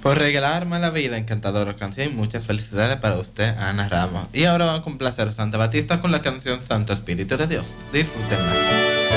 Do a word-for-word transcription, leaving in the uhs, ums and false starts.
Por regalarme la vida, encantadora canción y muchas felicidades para usted, Ana Ramos. Y ahora vamos a complacer a Santa Batista con la canción Santo Espíritu de Dios. Disfrútenla.